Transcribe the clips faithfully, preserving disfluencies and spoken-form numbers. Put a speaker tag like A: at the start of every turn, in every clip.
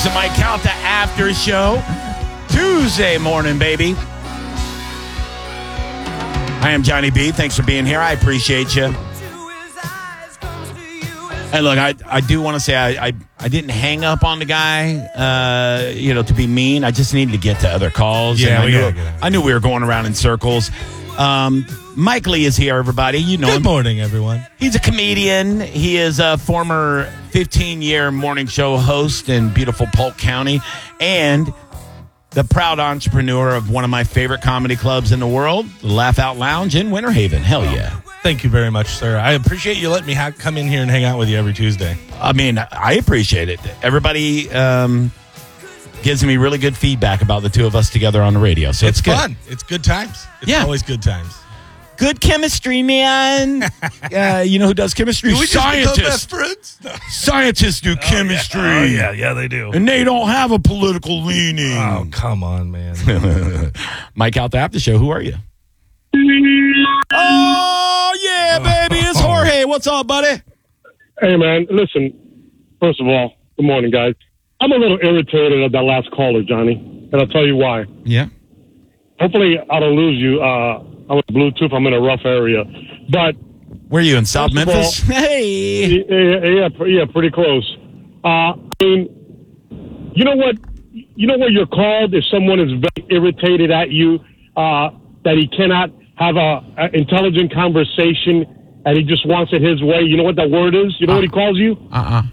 A: To Mike Calta After Show, Tuesday morning, baby. I am Johnny B. Thanks for being here. I appreciate you. Hey, look, I, I do want to say I, I I didn't hang up on the guy, uh, you know, to be mean. I just needed to get to other calls.
B: Yeah,
A: and I,
B: we
A: knew,
B: gotta get out.
A: I knew we were going around in circles. Um, Mike Lee is here, everybody. You know
B: Good
A: him.
B: morning, everyone.
A: He's a comedian. He is a former fifteen-year morning show host in beautiful Polk County and the proud entrepreneur of one of my favorite comedy clubs in the world, the Laugh Out Lounge in Winter Haven. Hell yeah.
B: Thank you very much, sir. I appreciate you letting me ha- come in here and hang out with you every Tuesday.
A: I mean, I appreciate it. Everybody um, gives me really good feedback about the two of us together on the radio. So it's,
B: It's
A: good.
B: fun. It's good times. It's
A: Yeah.
B: always good times.
A: Good chemistry, man. uh, you know who does chemistry? Scientists.
B: friends? No.
A: Scientists do chemistry.
B: Oh, yeah, yeah, they do.
A: And they don't have a political leaning.
B: Oh, come on, man.
A: Mike out the after show. Who are you? Oh, yeah, baby. It's Jorge. What's up, buddy?
C: Hey, man, listen, first of all, good morning, guys. I'm a little irritated at that last caller, Johnny, and I'll tell you why.
A: Yeah.
C: Hopefully, I don't lose you. Uh, I'm with Bluetooth. I'm in a rough area. But,
A: Where are you, in South
C: First of
A: Memphis?
C: all-
A: Hey.
C: yeah, yeah, pr- yeah, pretty close. Uh, I mean, you know what? You know what you're called if someone is very irritated at you, uh, that he cannot have a, a intelligent conversation and he just wants it his way. You know what that word is? You know
A: Uh.
C: what he calls you?
A: Uh-uh.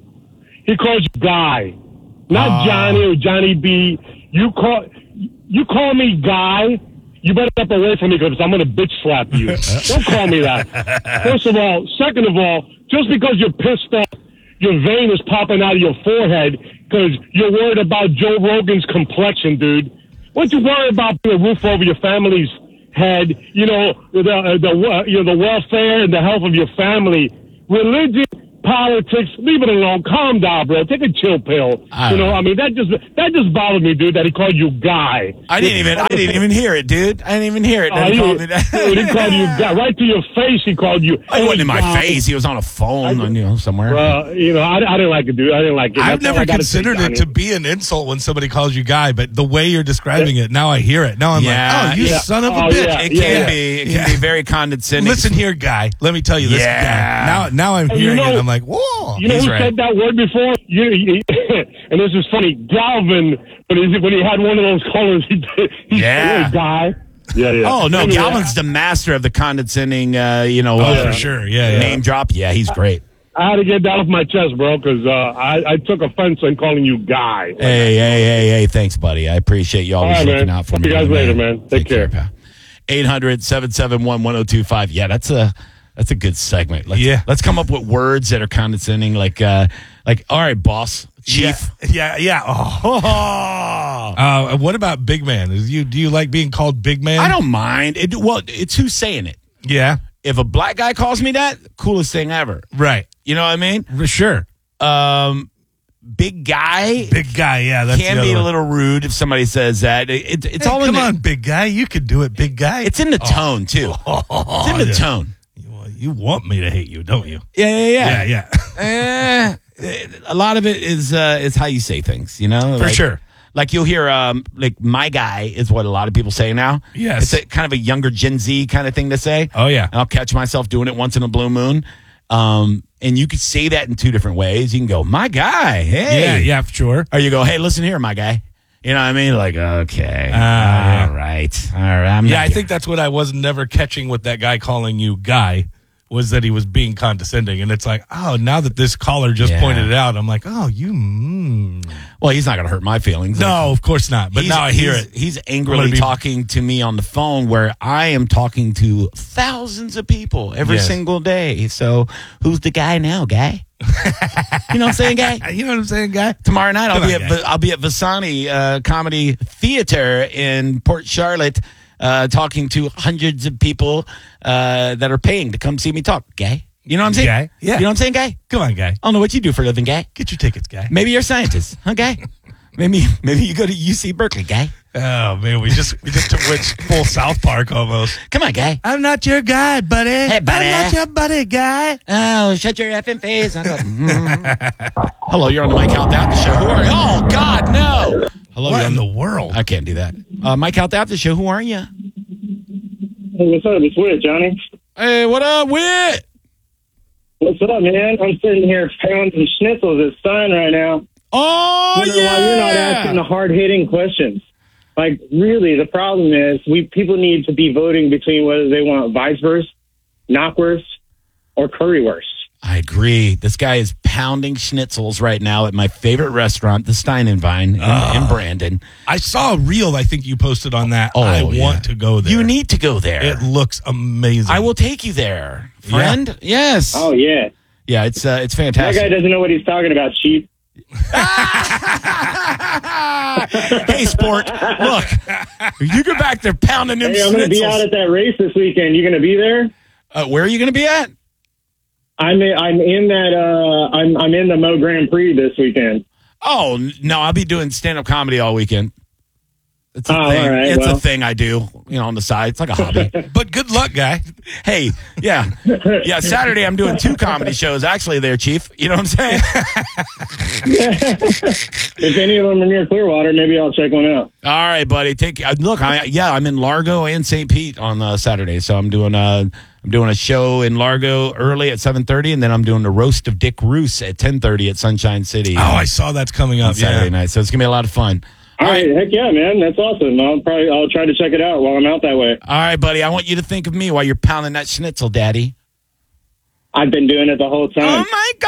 C: He calls you Guy, not
A: Oh.
C: Johnny or Johnny B. You call you call me Guy. You better step away from me because I'm going to bitch slap you. Don't call me that. First of all, second of all, just because you're pissed off, your vein is popping out of your forehead because you're worried about Joe Rogan's complexion, dude. What you worry about putting a roof over your family's head? You know the the you know the welfare and the health of your family. Religion, politics, leave it alone. Calm down, bro. Take a chill pill.
A: I
C: You know,
A: don't-
C: I mean, that just that just bothered me, dude. That he called you Guy.
A: I didn't even I didn't even hear it, dude. I didn't even hear it.
C: Oh,
A: That he
C: he,
A: called me that.
C: dude, he called you Guy right to your face. He called you.
A: It wasn't in my
C: Guy.
A: face. He was on a phone,
C: I-
A: you know, somewhere.
C: Uh, you know, I, I didn't like it, dude. I didn't like it.
B: I've
C: That's all
B: never
C: I gotta say,
B: considered
C: Johnny.
B: it to be an insult when somebody calls you Guy, but the way you're describing it, now I hear it. Now I'm
A: Yeah,
B: like, oh, you
A: yeah.
B: son of a
C: Oh,
B: bitch.
C: yeah.
A: it can
C: yeah.
A: be. It can
B: Yeah.
A: be very condescending.
B: Listen here, Guy. Let me tell you this.
A: Yeah.
B: Guy. Now, now I'm
C: Oh, you
B: hearing
C: know-
B: it. I'm like, whoa.
C: You know
A: He's
C: who
A: right.
C: said that word before? You, you, and this is funny. Galvin, when he, when he had one of those callers, he, he
A: Yeah.
C: said, Guy. Yeah, yeah.
A: Oh no,
C: Anyway,
A: Galvin's the master of the condescending, uh, you know,
B: Oh,
A: uh,
B: for sure. Yeah, yeah.
A: name drop. Yeah, he's great.
C: I had to get that off my chest, bro, because uh, I, I took offense on calling you Guy.
A: Hey, hey, hey, hey! Thanks, buddy. I appreciate you always
C: All right,
A: looking
C: man.
A: out for
C: Talk
A: me.
C: to you guys later, man. Take care.
A: pal. eight hundred, seven seven one, one oh two five. Yeah, that's a that's a good segment. Let's,
B: Yeah.
A: let's come up with words that are condescending, like uh, like all right, boss, chief.
B: Yeah, yeah. yeah. Oh. Uh, what about big man? Is you do you like being called big man?
A: I don't mind. It, well, it's who's saying it.
B: Yeah,
A: If a black guy calls me that, coolest thing ever.
B: right.
A: You know what I mean?
B: For sure.
A: Um, big guy
B: Big guy. Yeah, that's
A: can
B: the
A: be
B: other
A: a
B: one.
A: little rude if somebody says that. It, it, it's
B: Hey,
A: all in
B: come
A: the,
B: on, big guy. You could do it, big guy.
A: It's in the tone too. It's in the
B: yeah.
A: tone.
B: You, you want me to hate you, don't you?
A: Yeah, yeah,
B: Yeah,
A: yeah.
B: yeah.
A: Eh, a lot of it is uh, is how you say things, you know.
B: For
A: Like-
B: sure.
A: Like you'll hear, um, like my guy is what a lot of people say now.
B: Yes.
A: It's a, kind of a younger Gen Z kind of thing to say.
B: Oh, yeah.
A: And I'll catch myself doing it once in a blue moon. Um, and you could say that in two different ways. You can go, my guy, hey.
B: Yeah, yeah, for sure.
A: Or you go, hey, listen here, my guy. You know what I mean? Like, okay.
B: Ah,
A: all right. All right. I'm
B: Yeah,
A: not
B: I think that's what I was never catching with that guy calling you guy, was that he was being condescending. And it's like, oh, now that this caller just
A: Yeah.
B: pointed it out, I'm like, oh, you. Mm.
A: Well, he's not going to hurt my feelings.
B: No, of course not. But
A: He's-
B: now I hear
A: he's-
B: it.
A: He's
B: I'm
A: angrily
B: gonna be-
A: talking to me on the phone where I am talking to thousands of people every
B: Yes.
A: single day. So who's the guy now, guy? You know what I'm saying, guy?
B: You know what I'm saying, guy?
A: Tomorrow night I'll
B: Come
A: be
B: on,
A: at
B: guy.
A: Vi- I'll be at Visani uh, Comedy Theater in Port Charlotte, uh, talking to hundreds of people uh, that are paying to come see me talk. Guy, you know what I'm saying?
B: Guy? Yeah.
A: You know what I'm saying, guy?
B: Come on, guy.
A: I don't know what you do for a living, guy.
B: Get your tickets, guy.
A: Maybe you're a scientist, huh, guy? Maybe maybe you go to U C Berkeley, guy.
B: Oh man, we just we just went full South Park almost.
A: Come on, guy.
B: I'm not your guy, buddy.
A: Hey, buddy.
B: I'm not your buddy, guy.
A: Oh, shut your effing face. I go, mm. Hello, you're on the Mike Out After Show. Who are you? Oh, God, no. Hello,
B: What
A: you're
B: in
A: on
B: the world?
A: I can't do that. Uh, Mike Out After Show. Who are you?
C: Hey, what's up? It's Whit, Johnny.
A: Hey, what up, Whit?
C: What's up, man? I'm sitting here pounding schnitzels at Stein right now.
A: Oh,
C: Wondering
A: yeah.
C: why you're not asking the hard-hitting questions. Like, really, the problem is we people need to be voting between whether they want Weiswurst, Knockwurst, or Currywurst.
A: I agree. This guy is pounding schnitzels right now at my favorite restaurant, the Stein and Vine in,
B: Uh.
A: in Brandon.
B: I saw a reel I think you posted on that.
A: Oh,
B: I
A: yeah.
B: want to go there.
A: You need to go there.
B: It looks amazing.
A: I will take you there, friend. Yes.
C: Oh, yeah.
A: Yeah, it's uh, it's
C: That
A: fantastic.
C: guy doesn't know what he's talking about, Chief.
A: Hey, sport, look, you go back there pounding them
C: Hey, I'm going to be out
A: schnitzels.
C: at that race this weekend. You going to be there?
A: Uh, where are you going to be at?
C: I'm in, I'm in that. Uh, I'm I'm in the Mo Grand Prix this weekend.
A: Oh, n- no, I'll be doing stand-up comedy all weekend. It's a
C: Oh,
A: thing.
C: all right,
A: it's
C: well.
A: a thing I do, you know, on the side. It's like a hobby.
B: But good luck, guy.
A: Hey, yeah. Yeah, Saturday I'm doing two comedy shows actually there, Chief. You know what I'm saying?
C: If any of them are near Clearwater, maybe I'll check one out.
A: All right, buddy. Take uh, look. I, yeah, I'm in Largo and Saint Pete on uh, Saturday, so I'm doing a I'm doing a show in Largo early at seven thirty, and then I'm doing the roast of Dick Roos at ten thirty at Sunshine City
B: Oh, I saw that's coming
A: on
B: up.
A: Saturday
B: Yeah.
A: night. So it's gonna be a lot of fun.
C: All right, heck yeah, man, that's awesome. I'll probably I'll try to check it out while I'm out that way.
A: All right, buddy. I want you to think of me while you're pounding that schnitzel, Daddy.
C: I've been doing it the whole time.
A: Oh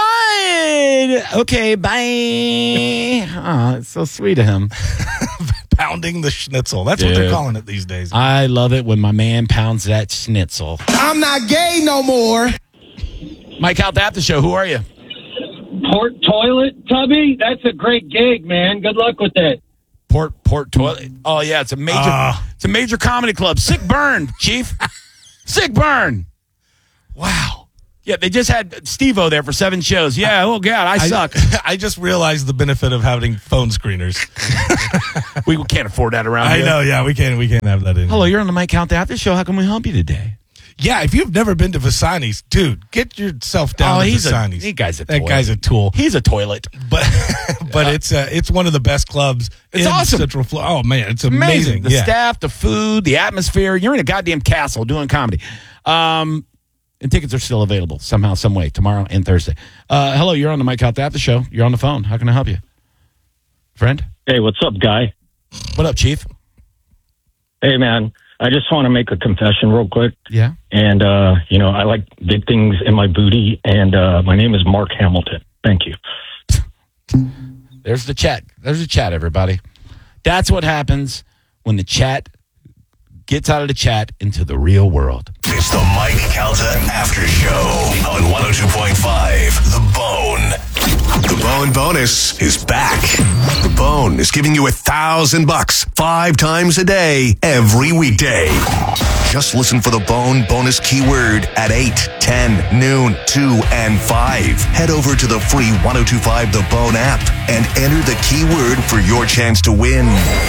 A: my God. Okay, bye. Oh, it's so sweet of him.
B: Pounding the schnitzel. That's what
A: Dude.
B: they're calling it these days.
A: I love it when my man pounds that schnitzel.
D: I'm not gay no more.
A: Mike out the after show. Who are you?
E: Port Toilet Tubby? That's a great gig, man. Good luck with that.
A: Port Port Toilet. Oh yeah, it's a major.
B: Uh.
A: it's a major comedy club. Sick burn, Chief. Sick burn.
B: Wow.
A: Yeah, they just had Steve-O there for seven shows. Yeah. Oh God, I suck.
B: I just realized the benefit of having phone screeners.
A: We can't afford that around
B: I
A: here.
B: know. Yeah, we can't. We can't have that in.
A: Hello, you're on the Mike Count the After Show. How can we help you today?
B: Yeah, if you've never been to Vasani's, dude, get yourself down
A: Oh,
B: to
A: he's a-
B: Vasani's.
A: he guy's a
B: that
A: toy.
B: guy's a tool.
A: He's a toilet.
B: But but it's uh, it's one of the best clubs
A: It's
B: in
A: awesome.
B: Central Florida. Oh man, it's
A: Amazing.
B: amazing.
A: The
B: yeah.
A: staff, the food, the atmosphere. You're in a goddamn castle doing comedy. Um, and tickets are still available somehow, some way, tomorrow and Thursday. Uh, hello, you're on the Mike Out the After Show. You're on the phone. How can I help you? Friend?
F: Hey, what's up, guy?
A: What up, Chief?
F: Hey, man, I just want to make a confession real quick.
A: Yeah.
F: And, uh, you know, I like big things in my booty, and uh, my name is Mark Hamilton. Thank you.
A: There's the chat. There's the chat, everybody. That's what happens when the chat gets out of the chat into the real world.
G: It's the Mike Calta After Show on one oh two point five The Bone. The Bone bonus is back. The Bone is giving you a thousand bucks five times a day, every weekday. Just listen for the Bone bonus keyword at eight, ten, noon, two, and five. Head over to the free one oh two five The Bone app and enter the keyword for your chance to win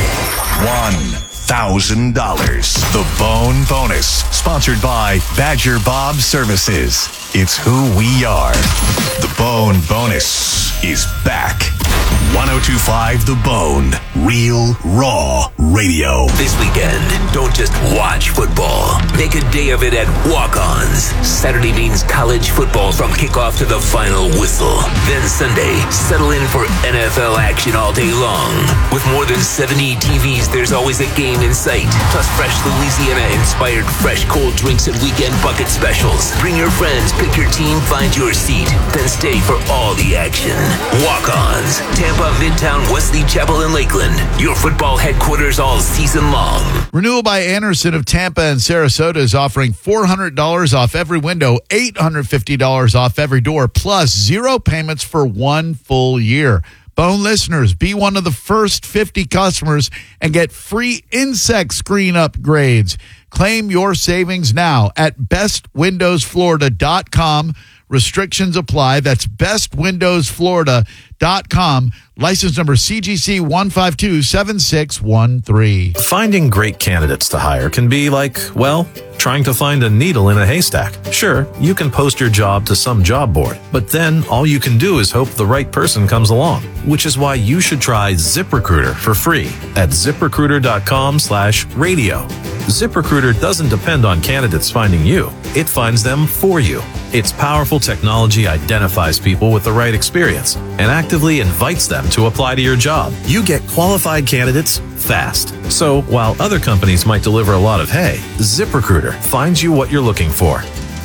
G: one thousand dollars. The Bone bonus, sponsored by Badger Bob Services. It's who we are. The Bone bonus is back. one oh two point five The Bone. Real, raw radio.
H: This weekend, don't just watch football. Make a day of it at Walk-Ons. Saturday means college football from kickoff to the final whistle. Then Sunday, settle in for N F L action all day long. With more than seventy T Vs, there's always a game in sight. Plus fresh Louisiana-inspired fresh cold drinks and weekend bucket specials. Bring your friends, pick your team, find your seat. Then stay for all the action. Walk-Ons. Tampa, Midtown, Wesley Chapel, and Lakeland. Your football headquarters all season long.
I: Renewal by Anderson of Tampa and Sarasota is offering four hundred dollars off every window, eight hundred fifty dollars off every door, plus zero payments for one full year. Bone listeners, be one of the first fifty customers and get free insect screen upgrades. Claim your savings now at best windows florida dot com. Restrictions apply. That's best windows florida dot com. License number C G C one five two seven six one three.
J: Finding great candidates to hire can be like, well, trying to find a needle in a haystack. Sure, you can post your job to some job board, but then all you can do is hope the right person comes along, which is why you should try ZipRecruiter for free at ZipRecruiter.com slash radio. ZipRecruiter doesn't depend on candidates finding you. It finds them for you. Its powerful technology identifies people with the right experience and actively invites them to apply to your job. You get qualified candidates fast. So while other companies might deliver a lot of hay, ZipRecruiter finds you what you're looking for.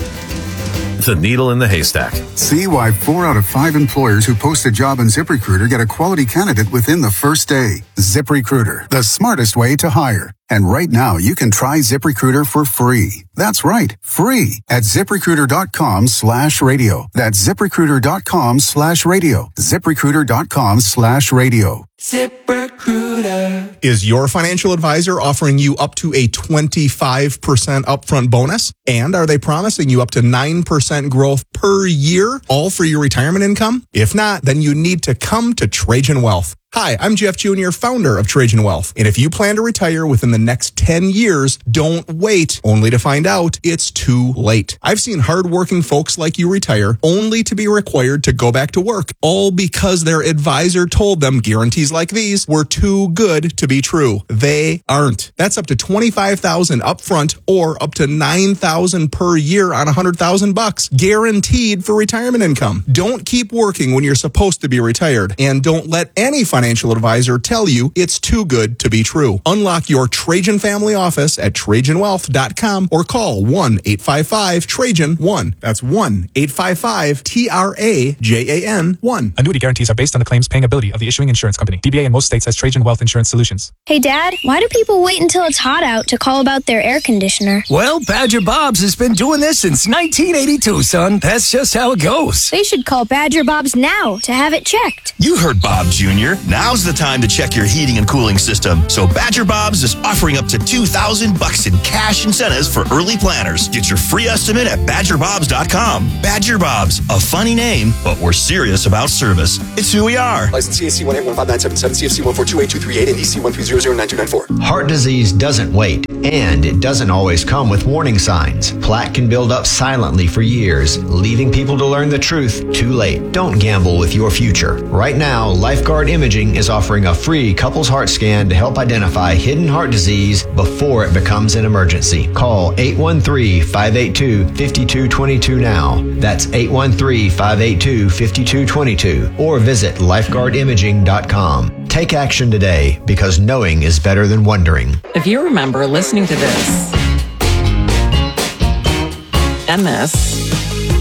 J: The needle in the haystack.
K: See why four out of five employers who post a job on ZipRecruiter get a quality candidate within the first day. ZipRecruiter, the smartest way to hire. And right now, you can try ZipRecruiter for free. That's right, free at ZipRecruiter.com slash radio. That's ZipRecruiter.com slash radio. ZipRecruiter.com slash radio.
L: ZipRecruiter. Is your financial advisor offering you up to a twenty-five percent upfront bonus? And are they promising you up to nine percent growth per year, all for your retirement income? If not, then you need to come to Trajan Wealth. Hi, I'm Jeff Junior, founder of Trajan Wealth. And if you plan to retire within the next ten years, don't wait only to find out it's too late. I've seen hardworking folks like you retire only to be required to go back to work, all because their advisor told them guarantees like these were too good to be true. They aren't. That's up to twenty-five thousand dollars upfront or up to nine thousand dollars per year on one hundred thousand bucks, guaranteed for retirement income. Don't keep working when you're supposed to be retired, and don't let any financial financial advisor tell you it's too good to be true. Unlock your Trajan family office at Trajan Wealth dot com or call one eight five five Trajan one. That's one eight five five T R A J A N one.
M: Annuity guarantees are based on the claims paying ability of the issuing insurance company. D B A in most states has Trajan Wealth Insurance Solutions.
N: Hey, Dad, why do people wait until it's hot out to call about their air conditioner?
O: Well, Badger Bob's has been doing this since nineteen eighty-two, son. That's just how it goes.
N: They should call Badger Bob's now to have it checked.
P: You heard Bob Junior Now's the time to check your heating and cooling system. So Badger Bob's is offering up to two thousand bucks in cash incentives for early planners. Get your free estimate at Badger Bob's dot com. Badger Bob's, a funny name, but we're serious about service. It's who we are.
Q: License C A C one eight one five nine seven seven, C F C one four two eight two three eight, and E C one three zero zero nine two nine four.
R: Heart disease doesn't wait, and it doesn't always come with warning signs. Plaque can build up silently for years, leaving people to learn the truth too late. Don't gamble with your future. Right now, Lifeguard Imaging is offering a free couples heart scan to help identify hidden heart disease before it becomes an emergency. Call eight one three, five eight two, five two two two now. That's eight one three, five eight two, five two two two, or visit lifeguard imaging dot com. Take action today, because knowing is better than wondering.
S: If you remember listening to this and this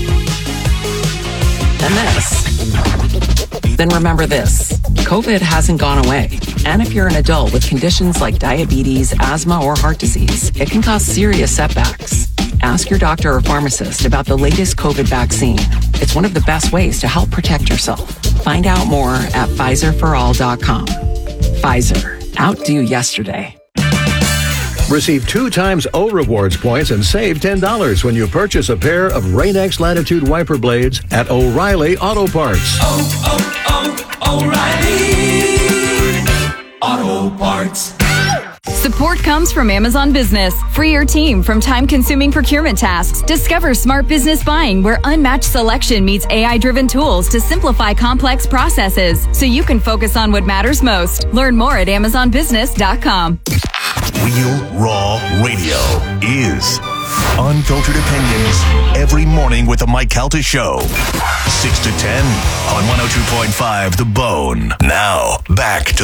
S: and this, then remember this. COVID hasn't gone away. And if you're an adult with conditions like diabetes, asthma, or heart disease, it can cause serious setbacks. Ask your doctor or pharmacist about the latest COVID vaccine. It's one of the best ways to help protect yourself. Find out more at Pfizer for all dot com. Pfizer. Outdo yesterday.
T: Receive two times O Rewards points and save ten dollars when you purchase a pair of Rain-X Latitude wiper blades at O'Reilly Auto Parts.
U: Oh, oh, oh, O'Reilly Auto Parts.
V: Support comes from Amazon Business. Free your team from time-consuming procurement tasks. Discover smart business buying, where unmatched selection meets A I-driven tools to simplify complex processes, so you can focus on what matters most. Learn more at amazon business dot com.
G: Real Raw Radio is unfiltered opinions every morning with the Mike Calta Show. six to ten on one oh two point five The Bone. Now, back to